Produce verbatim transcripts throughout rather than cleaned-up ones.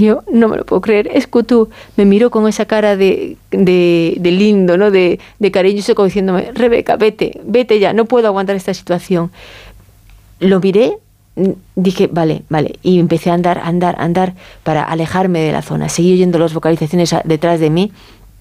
Y yo, no me lo puedo creer, es Cutú. Me miró con esa cara de, de, de lindo, ¿no? De, de cariñoso, como diciéndome, Rebeca, vete, vete ya, no puedo aguantar esta situación. Lo miré, dije, vale, vale, y empecé a andar, a andar, a andar para alejarme de la zona. Seguí oyendo las vocalizaciones detrás de mí.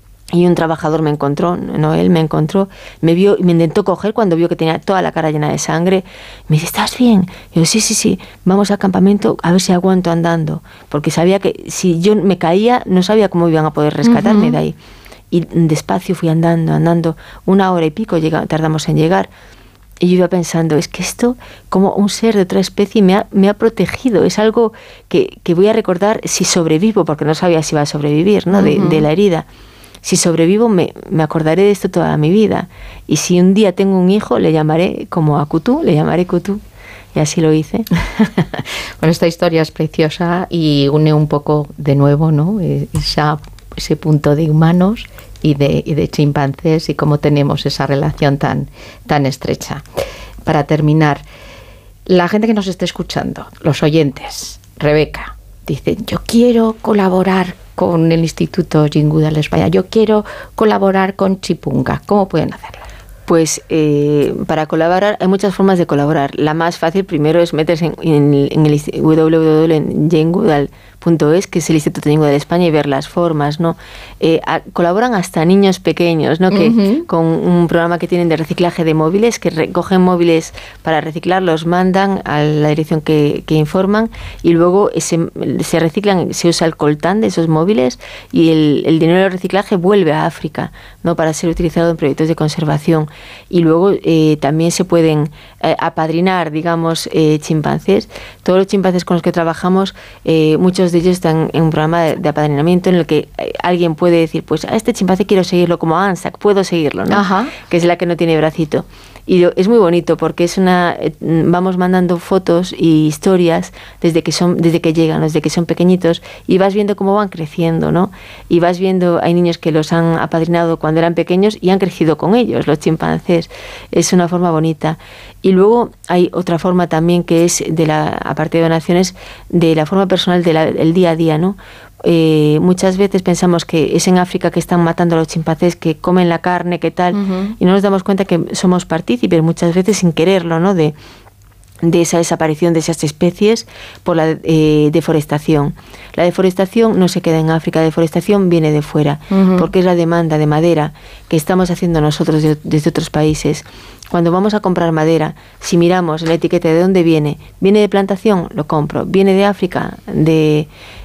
Y un trabajador me encontró, Noel me encontró, me vio y me intentó coger cuando vio que tenía toda la cara llena de sangre. Me dice, ¿estás bien? Y yo, sí, sí, sí, vamos al campamento a ver si aguanto andando. Porque sabía que si yo me caía, no sabía cómo iban a poder rescatarme uh-huh. de ahí. Y despacio fui andando, andando, una hora y pico llega, tardamos en llegar. Y yo iba pensando, es que esto, como un ser de otra especie, me ha, me ha protegido. Es algo que, que voy a recordar si sobrevivo, porque no sabía si iba a sobrevivir, ¿no? de, uh-huh. de la herida. Si sobrevivo, me, me acordaré de esto toda mi vida. Y si un día tengo un hijo, le llamaré como a Cutú, le llamaré Cutú. Y así lo hice. Bueno, esta historia es preciosa y une un poco de nuevo, ¿no? Esa, ese punto de humanos y de, y de chimpancés y cómo tenemos esa relación tan, tan estrecha. Para terminar, la gente que nos esté escuchando, los oyentes, Rebeca, dicen, yo quiero colaborar con el Instituto Jane Goodall España, yo quiero colaborar con Chipunga. ¿Cómo pueden hacerlo? Pues eh, para colaborar hay muchas formas de colaborar. La más fácil primero es meterse en, en, en el doble u doble u doble u en jane goodall punto es, que es el Instituto Jane Goodall de España, y ver las formas, ¿no? Eh, a, colaboran hasta niños pequeños, ¿no? Que uh-huh. con un programa que tienen de reciclaje de móviles, que recogen móviles para reciclar, los mandan a la dirección que, que informan, y luego ese, se reciclan, se usa el coltán de esos móviles, y el, el dinero del reciclaje vuelve a África, ¿no? Para ser utilizado en proyectos de conservación. Y luego eh, también se pueden eh, apadrinar, digamos, eh, chimpancés. Todos los chimpancés con los que trabajamos, eh, muchos de ellos están en un programa de, de apadrinamiento en el que alguien puede decir, pues a este chimpancé quiero seguirlo, como a Anzac, puedo seguirlo, ¿no? Ajá. Que es la que no tiene bracito. Y es muy bonito porque es una vamos mandando fotos y historias desde que son desde que llegan, desde que son pequeñitos, y vas viendo cómo van creciendo, ¿no? Y vas viendo, hay niños que los han apadrinado cuando eran pequeños y han crecido con ellos, los chimpancés. Es una forma bonita. Y luego hay otra forma también que es, de la aparte de donaciones, de la forma personal del día a día, ¿no? Eh, muchas veces pensamos que es en África que están matando a los chimpancés, que comen la carne, que tal, uh-huh. y no nos damos cuenta que somos partícipes muchas veces sin quererlo, ¿no? De, de esa desaparición de esas especies por la eh, deforestación. La deforestación no se queda en África, la deforestación viene de fuera, uh-huh. porque es la demanda de madera que estamos haciendo nosotros de, desde otros países. Cuando vamos a comprar madera, si miramos la etiqueta de dónde viene, viene de plantación, lo compro, viene de África, de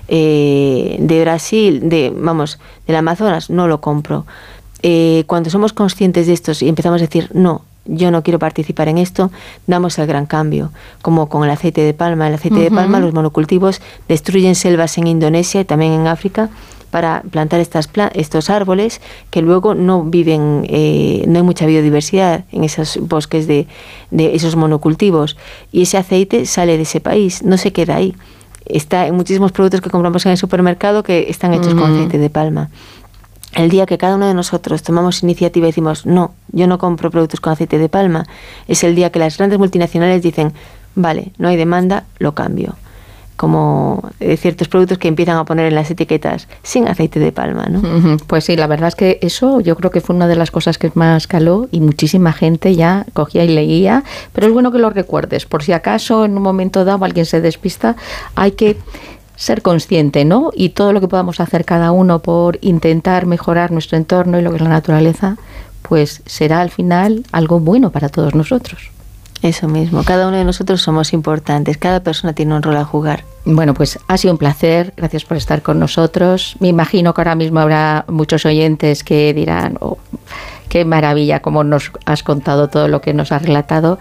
eh, de Brasil, de vamos, del Amazonas, no lo compro. Eh, cuando somos conscientes de esto y empezamos a decir, no, yo no quiero participar en esto, damos el gran cambio. Como con el aceite de palma. El aceite uh-huh. de palma, los monocultivos destruyen selvas en Indonesia y también en África para plantar estas pla- estos árboles que luego no viven, eh, no hay mucha biodiversidad en esos bosques de, de esos monocultivos. Y ese aceite sale de ese país, no se queda ahí. Está en muchísimos productos que compramos en el supermercado que están hechos uh-huh. con aceite de palma. El día que cada uno de nosotros tomamos iniciativa y decimos, no, yo no compro productos con aceite de palma, es el día que las grandes multinacionales dicen, vale, no hay demanda, lo cambio. Como eh, ciertos productos que empiezan a poner en las etiquetas sin aceite de palma, ¿no? Pues sí, la verdad es que eso yo creo que fue una de las cosas que más caló y muchísima gente ya cogía y leía, pero es bueno que lo recuerdes, por si acaso en un momento dado alguien se despista, hay que ser consciente, ¿no? Y todo lo que podamos hacer cada uno por intentar mejorar nuestro entorno y lo que es la naturaleza, pues será al final algo bueno para todos nosotros. Eso mismo, cada uno de nosotros somos importantes, cada persona tiene un rol a jugar. Bueno, pues ha sido un placer, gracias por estar con nosotros. Me imagino que ahora mismo habrá muchos oyentes que dirán, oh, qué maravilla, cómo nos has contado todo lo que nos has relatado,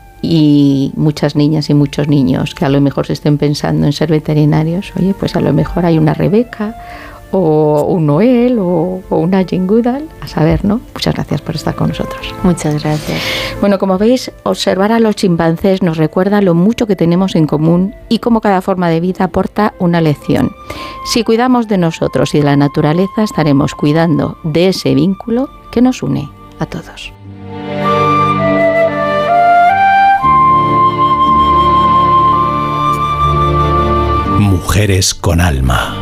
y muchas niñas y muchos niños que a lo mejor se estén pensando en ser veterinarios. Oye, pues a lo mejor hay una Rebeca o un Noel o, o una Jane Goodall, a saber, ¿no? Muchas gracias por estar con nosotros. Muchas gracias. Bueno, como veis, observar a los chimpancés nos recuerda lo mucho que tenemos en común y cómo cada forma de vida aporta una lección. Si cuidamos de nosotros y de la naturaleza, estaremos cuidando de ese vínculo que nos une a todos. Mujeres con alma.